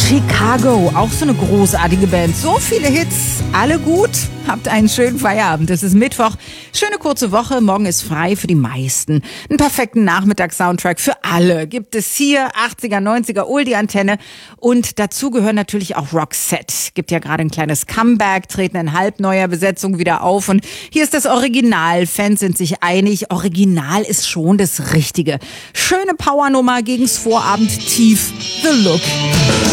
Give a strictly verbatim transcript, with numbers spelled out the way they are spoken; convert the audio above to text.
Chicago, auch so eine großartige Band. So viele Hits, alle gut. Habt einen schönen Feierabend. Es ist Mittwoch. Schöne kurze Woche. Morgen ist frei für die meisten. Einen perfekten Nachmittagssoundtrack für alle gibt es hier. achtziger, neunziger, Oldie-Antenne. Und dazu gehören natürlich auch Roxette. Gibt ja gerade ein kleines Comeback, treten in halbneuer Besetzung wieder auf. Und hier ist das Original. Fans sind sich einig. Original ist schon das Richtige. Schöne Powernummer gegens Vorabend tief. The Look.